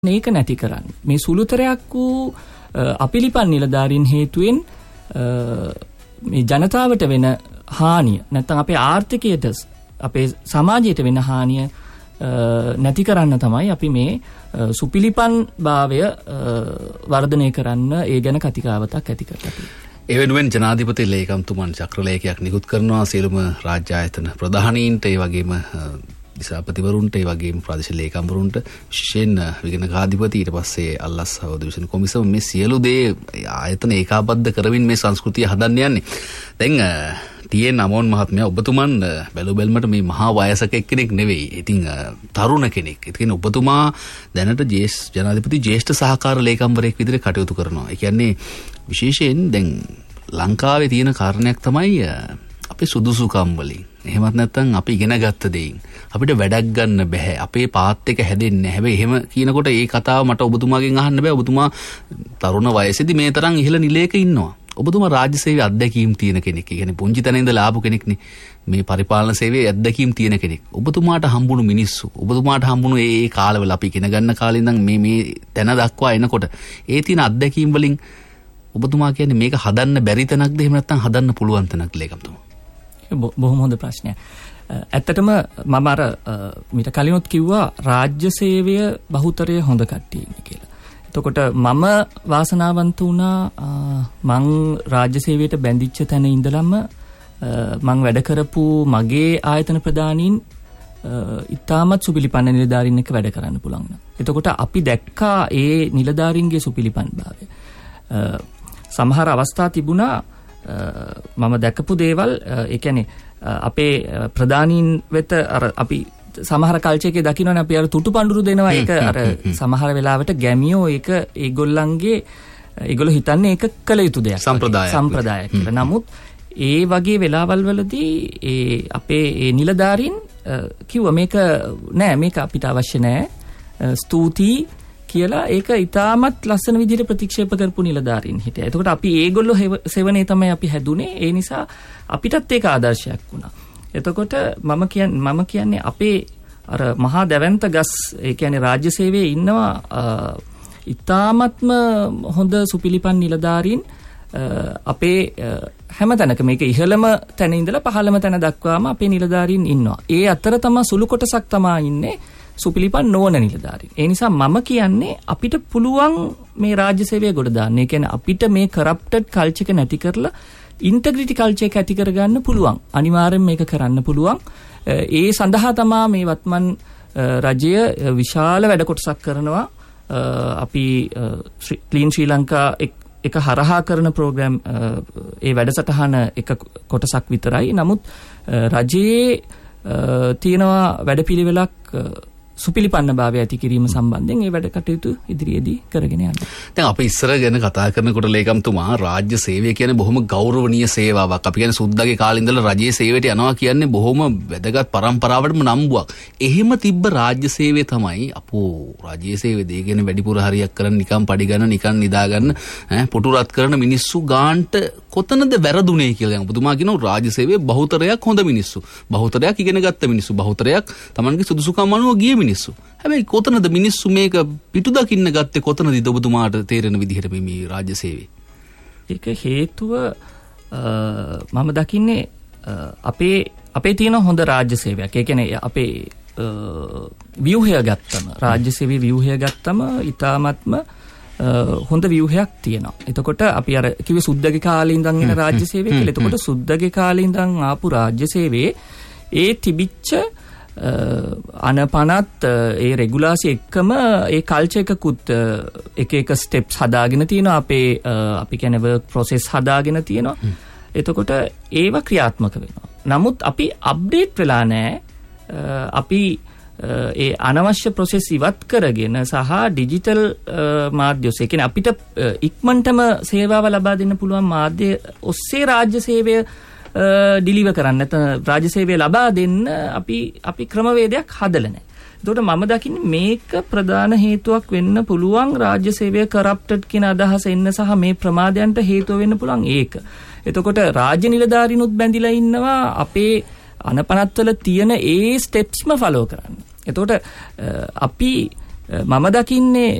මේක නැති කරන්න. මේ සුළුතරයක් වූ අපිලිපන් නිලධාරීන් හේතුවෙන් මේ ජනතාවට වෙන හානිය නැත්නම් අපේ ආර්ථිකයට අපේ සමාජයට වෙන හානිය නැති කරන්න තමයි අපි මේ සුපිලිපන් භාවය වර්ධනය කරන්න ඒ ගැන කතිකාවතක් ඇති කරලා තියෙනවා. ඒ වෙනුවෙන් ජනාධිපති ලේකම්තුමන් චක්‍රලේඛයක් නිකුත් කරනවා සියලුම රාජ්‍ය ආයතන ප්‍රධානීන්ට ඒ වගේම දිසාපතිවරුන්ට ඒ වගේම ප්‍රාදේශීය ලේකම්වරුන්ට විශේෂයෙන් විගණකාධිපති ඊට පස්සේ අල්ලස් දිවිෂන් කොමිසම මේ සියලු දේ ආයතන ඒකාබද්ධ කරමින් මේ සංස්කෘතිය හදන්න යන්නේ. දැන් ටීඑන් අමෝන් මහත්මයා ඔබතුමන් බැලු බැලමට මේ මහා වයසක එක්කෙනෙක් නෙවෙයි. ඉතින් තරුණ කෙනෙක්. ඒ කියන්නේ ඔබතුමා දැනට ජනාධිපති ජ්‍යෙෂ්ඨ සහකාර ලේකම්වරයෙක් විදිහට කටයුතු කරනවා. ඒ කියන්නේ විශේෂයෙන් දැන් ලංකාවේ තියෙන කාරණයක් තමයි අපේ සුදුසුකම් වලින් එහෙමත් නැත්නම් අපි ඉගෙන ගත්ත දෙයින් අපිට වැඩක් ගන්න බෑ. අපේ පාත් එක හැදෙන්නේ නැහැ. හැබැයි එහෙම කියනකොට ඒ කතාව මට ඔබතුමාගෙන් අහන්න බෑ. ඔබතුමා තරුණ වයසේදී මේ තරම් ඉහළ නිලයක ඉන්නවා. ඔබතුමා රාජ්‍ය සේවයේ අත්දැකීම් තියෙන කෙනෙක්. ඒ කියන්නේ පුංචි තැන ඉඳලා ආපු කෙනෙක්නේ. මේ පරිපාලන සේවයේ අත්දැකීම් තියෙන කෙනෙක්. ඔබතුමාට හම්බුණු මිනිස්සු, ඔබතුමාට හම්බුණු ඒ කාලවල අපි ඉගෙන ගන්න කාලේ ඉඳන් මේ තැන දක්වා එනකොට ඒ තියෙන අත්දැකීම් වලින් ඔබතුමා කියන්නේ මේක හදන්න බැරි තැනක්ද එහෙම නැත්නම් හදන්න පුළුවන් තැනක්ද ලේකම්තුමා? බොහොම හොඳ ප්‍රශ්නයක්. ඇත්තටම මම අර මීට කලිනුත් කිව්වා රාජ්‍ය සේවය බහුතරය හොඳ කට්ටිය ඉන්නේ කියලා. එතකොට මම වාසනාවන්ත වුණා මං රාජ්‍ය සේවයට බැඳිච්ච තැන ඉඳලම මං වැඩ කරපු මගේ ආයතන ප්‍රධානීන් ඉතාමත් සුපිලිපන්න නිලධාරීන් එක්ක වැඩ කරන්න පුළුවන්. එතකොට අපි දැක්කා ඒ නිලධාරීන්ගේ සුපිලිපන් භාවය. සමහර අවස්ථා තිබුණා මම දැකපු දේවල් ඒ කියන්නේ අපේ ප්‍රධානීන් වෙත අර අපි සමහර කල්චර් එකේ දකින්නනේ අපි අර තුටු පඳුරු දෙනවා ඒක අර සමහර වෙලාවට ගැමියෝ ඒක ඒගොල්ලෝ හිතන්නේ ඒක කළ යුතු දෙයක් සම්ප්‍රදායක් කියලා. නමුත් ඒ වගේ වෙලාවල් වලදී ඒ අපේ ඒ නිලධාරීන් කිව්වා මේක අපිට අවශ්‍ය නෑ ස්තුතියි කියලා ඒක ඉතාමත් ලස්සන විදිහට ප්‍රතික්ෂේප කරපු නිලධාරීන් හිටියා. එතකොට අපි ඒගොල්ලෝ සෙවනේ තමයි අපි හැදුනේ. ඒ නිසා අපිටත් ඒක ආදර්ශයක් වුණා. එතකොට මම කියන්නේ අපේ අර මහා දැවැන්ත ගස් ඒ කියන්නේ රාජ්‍ය සේවයේ ඉන්නවා ඉතාමත්ම හොඳ සුපිලිපන් නිලධාරීන් අපේ හැමතැනක මේක ඉහළම තැන ඉඳලා පහළම තැන දක්වාම අපේ නිලධාරීන් ඉන්නවා. ඒ අතර තමයි සුළු කොටසක් තමයි ඉන්නේ සුපිලිපන් නොවන නිලධාරීන්. ඒ නිසා මම කියන්නේ අපිට පුළුවන් මේ රාජ්‍ය සේවය ගොඩ දාන්න. ඒ කියන්නේ අපිට මේ කරප්ටඩ් කල්චර් එක නැති කරලා ඉන්ටග්‍රිටි කල්චර් එක ඇති කරගන්න පුළුවන්. අනිවාර්යෙන් මේක කරන්න පුළුවන්. ඒ සඳහා තමයි මේ වත්මන් රජය විශාල වැඩ කොටසක් කරනවා. අපි ක්ලීන් ශ්‍රී ලංකා එක හරහා කරන ප්‍රෝග්‍රෑම් ඒ වැඩසටහන එක කොටසක් විතරයි. නමුත් රජයේ තියෙනවා වැඩපිළිවෙලක් සුපිලිපන්න භාවය ඇති කිරීම සම්බන්ධයෙන් ඒ වැඩ කටයුතු ඉදිරියේදී කරගෙන යනවා. දැන් අපි ඉස්සර ගැන කතා කරනකොට ලේකම්තුමා රාජ්‍ය සේවය කියන්නේ බොහොම ගෞරවනීය සේවාවක්. අපි කියන්නේ සුද්දාගේ කාලේ ඉඳලා රජයේ සේවයට යනවා කියන්නේ බොහොම වැදගත් පරම්පරාවටම නම්බුවක්. එහෙම තිබ්බ රාජ්‍ය සේවය තමයි අපෝ රාජ්‍ය සේවය දෙගෙන වැඩිපුර හරියක් කරන් නිකන් පඩි ගන්න නිකන් නිදා ගන්න පුටු රත් කරන මිනිස්සු ගාන්ට කොතනද වැරදුනේ කියලා. දැන් ඔබතුමා කියනවා රාජ්‍ය සේවයේ බහුතරයක් හොඳ මිනිස්සු. බහුතරයක් ඉගෙන ගත්ත මිනිස්සු. බහුතරයක් Tamanගේ සුදුසුකම් අනුව ගිය මිනිස්සු. හැබැයි කොතනද මිනිස්සු මේක පිටු දකින්න ගත්තේ කොතනද ඔබතුමාට තේරෙන විදිහට මේ රාජ්‍ය සේවය? ඒක හේතුව මම දකින්නේ අපේ තියෙන හොඳ රාජ්‍ය සේවයක්. ඒ කියන්නේ අපේ ව්‍යුහය ගත්තම රාජ්‍ය සේවයේ ව්‍යුහය ගත්තම ඊටාත්ම හොඳ ව්‍යුහයක් තියෙනවා. එතකොට අපි අර කිව්වේ සුද්දගේ කාලේ ඉඳන් එන රාජ්‍ය සේවය කියලා. එතකොට සුද්දගේ කාලේ ඉඳන් ආපු රාජ්‍ය සේවයේ ඒ තිබිච්ච අනපනත් ඒ රෙගුලාසි එක්කම ඒ කල්චර් එකකුත් එක ස්ටෙප්ස් හදාගෙන තියෙනවා. අපි කියන්නේ වර්ක් ප්‍රොසෙස් හදාගෙන තියෙනවා. එතකොට ඒව ක්‍රියාත්මක වෙනවා. නමුත් අපි අප්ඩේට් වෙලා නැහැ. අපි ඒ අනවශ්‍ය ප්‍රොසෙස් ඉවත් කරගෙන සහ ඩිජිටල් මාධ්‍ය ඔස්සේ කියන්නේ අපිට ඉක්මනටම සේවාව ලබා දෙන්න පුළුවන් මාධ්‍ය ඔස්සේ රාජ්‍ය සේවය ඩිලිවර් කරන්න නැත්නම් රාජ්‍ය සේවය ලබා දෙන්න අපි ක්‍රමවේදයක් හදලා නැහැ. එතකොට මම දකින්නේ මේක ප්‍රධාන හේතුවක් වෙන්න පුළුවන් රාජ්‍ය සේවය කරප්ටඩ් කියන අදහස එන්න සහ මේ ප්‍රමාදයන්ට හේතුව වෙන්න පුළුවන් ඒක. එතකොට රාජ්‍ය නිලධාරීනුත් බැඳිලා ඉන්නවා අපේ අනපනත්වල තියෙන ඒ ස්ටෙප්ස්ම ෆලෝ කරන්න. එතකොට අපි මම දකින්නේ